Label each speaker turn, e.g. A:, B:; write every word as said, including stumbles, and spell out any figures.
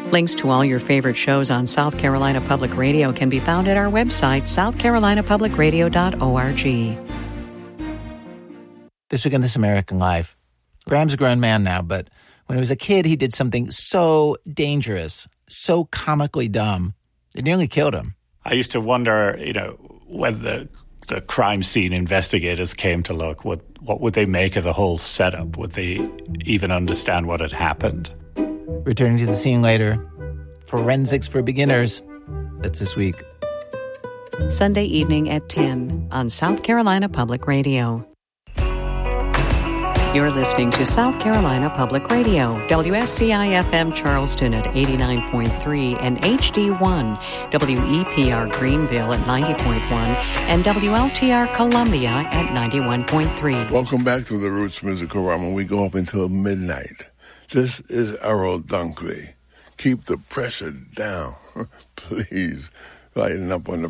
A: Links to all your favorite shows on South Carolina Public Radio can be found at our website, south carolina public radio dot org.
B: This week on This American Life, Graham's a grown man now, but when he was a kid, he did something so dangerous, so comically dumb, it nearly killed him.
C: I used to wonder, you know, when the the crime scene investigators came to look, what what would they make of the whole setup? Would they even understand what had happened?
B: Returning to the scene later, Forensics for Beginners. That's this week.
A: Sunday evening at ten on South Carolina Public Radio. You're listening to South Carolina Public Radio, W S C I F M Charleston at eighty-nine point three and H D one, W E P R Greenville at ninety point one, and W L T R Columbia at ninety-one point three.
D: Welcome back to the Roots Musical Realm, we go up until midnight. This is Errol Dunkley. Keep the pressure down. Please lighten up on the